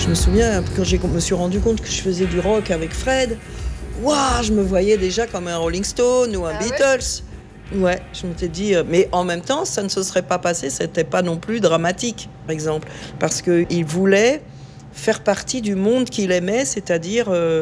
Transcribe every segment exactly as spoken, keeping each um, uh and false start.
Je me souviens, quand je me suis rendu compte que je faisais du rock avec Fred, waouh, je me voyais déjà comme un Rolling Stone ou un ah Beatles. Ouais, ouais, je m'étais dit, euh, mais en même temps, ça ne se serait pas passé, c'était pas non plus dramatique, par exemple, parce qu'il voulait faire partie du monde qu'il aimait, c'est-à-dire euh,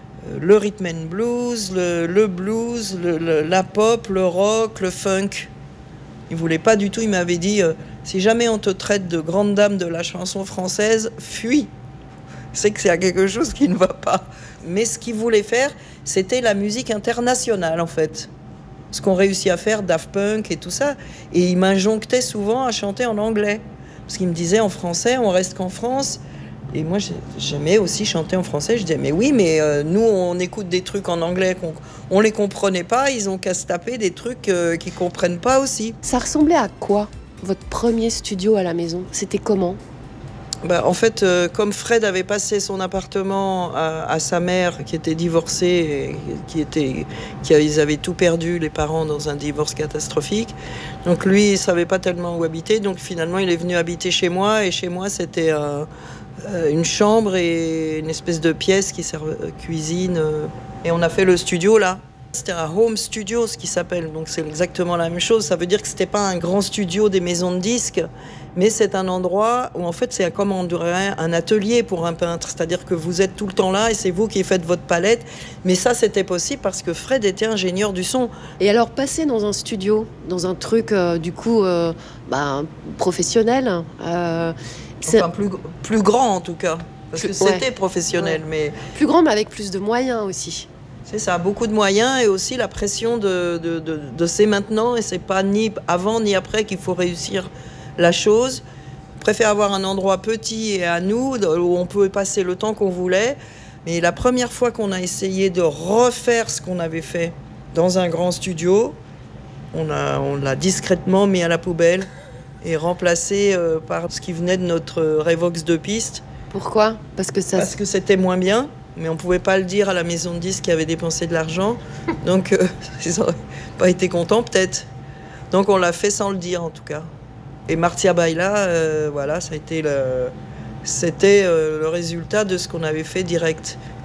le rhythm and blues, le, le blues, le, le, la pop, le rock, le funk. Il voulait pas du tout, il m'avait dit, euh, si jamais on te traite de grande dame de la chanson française, fuis. C'est que c'est quelque chose qui ne va pas. Mais ce qu'il voulait faire, c'était la musique internationale, en fait. Ce qu'ont réussi à faire Daft Punk et tout ça. Et il m'injonctait souvent à chanter en anglais. Parce qu'il me disait, en français, on reste qu'en France. Et moi, j'aimais aussi chanter en français. Je disais, mais oui, mais euh, nous, on écoute des trucs en anglais qu'on on les comprenait pas. Ils ont qu'à se taper des trucs euh, qu'ils comprennent pas aussi. Ça ressemblait à quoi, votre premier studio à la maison? C'était comment? Bah, en fait, euh, comme Fred avait passé son appartement à, à sa mère, qui était divorcée, et qui était, qui ils avaient tout perdu, les parents, dans un divorce catastrophique. Donc lui, il savait pas tellement où habiter. Donc finalement, il est venu habiter chez moi. Et chez moi, c'était euh, euh, une chambre et une espèce de pièce qui sert euh, cuisine. Euh, et on a fait le studio là. C'était un home studio, ce qui s'appelle. Donc c'est exactement la même chose. Ça veut dire que c'était pas un grand studio des maisons de disques, mais c'est un endroit où en fait c'est comme on dirait un atelier pour un peintre. C'est-à-dire que vous êtes tout le temps là et c'est vous qui faites votre palette. Mais ça, c'était possible parce que Fred était ingénieur du son. Et alors passer dans un studio, dans un truc euh, du coup euh, bah, professionnel, euh, c'est enfin plus plus grand en tout cas, parce que c'était ouais. professionnel, ouais. Mais plus grand, mais avec plus de moyens aussi. C'est ça, beaucoup de moyens et aussi la pression de, de, de, de c'est maintenant et c'est pas ni avant ni après qu'il faut réussir la chose. Je préfère avoir un endroit petit et à nous où on peut passer le temps qu'on voulait. Mais la première fois qu'on a essayé de refaire ce qu'on avait fait dans un grand studio, on, a, on l'a discrètement mis à la poubelle et remplacé euh, par ce qui venait de notre Revox deux pistes. Pourquoi ? Parce que ça... Parce que c'était moins bien. Mais on ne pouvait pas le dire à la maison de disques qui avait dépensé de l'argent. Donc, euh, ils n'auraient pas été contents, peut-être. Donc, on l'a fait sans le dire, en tout cas. Et Marcia Baila, euh, voilà, ça a été le, c'était euh, le résultat de ce qu'on avait fait direct.